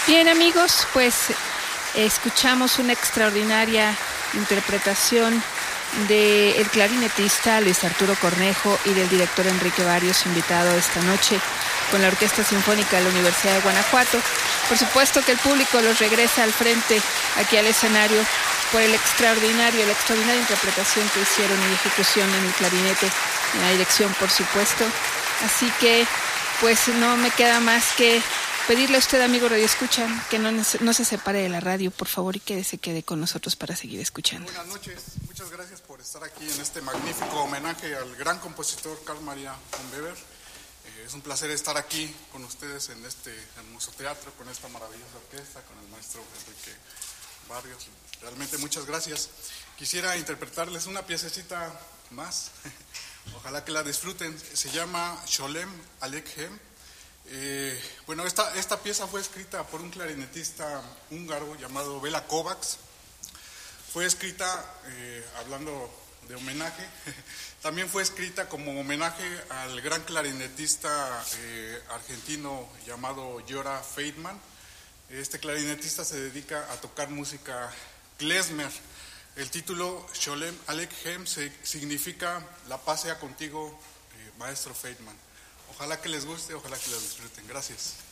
Bien, amigos, pues escuchamos una extraordinaria interpretación del clarinetista Luis Arturo Cornejo y del director Enrique Barrios, invitado esta noche con la Orquesta Sinfónica de la Universidad de Guanajuato. Por supuesto que el público los regresa al frente, aquí al escenario, por la extraordinaria interpretación que hicieron y ejecución en el clarinete, en la dirección, por supuesto. Así que, pues no me queda más que pedirle a usted, amigo Radio Escucha, que no se separe de la radio, por favor, y que se quede con nosotros para seguir escuchando. Buenas noches, muchas gracias por estar aquí en este magnífico homenaje al gran compositor Carl Maria von Weber. Es un placer estar aquí con ustedes en este hermoso teatro, con esta maravillosa orquesta, con el maestro Enrique Barrios. Realmente muchas gracias. Quisiera interpretarles una piececita más, ojalá que la disfruten. Se llama Sholem Aleichem. Bueno, esta pieza fue escrita por un clarinetista húngaro llamado Béla Kovács. Fue escrita, hablando de homenaje, también fue escrita como homenaje al gran clarinetista argentino llamado Jora Feidman. Este clarinetista se dedica a tocar música klezmer. El título Sholem Aleichem significa la paz sea contigo, maestro Feidman. Ojalá que les guste, ojalá que lo disfruten. Gracias.